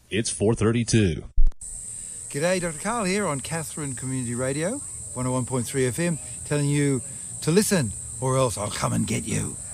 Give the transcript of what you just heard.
It's 432. G'day, Dr. Carl here on Katherine Community Radio, 101.3 FM, telling you to listen or else I'll come and get you.